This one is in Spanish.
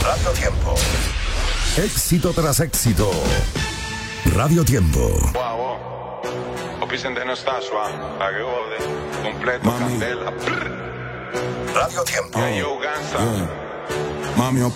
Radio Tiempo. Éxito tras éxito. Radio Tiempo. Wow. Opisen no está suave. A que jode. Completo, candela. Radio Tiempo. Yo, Gansa. Mami,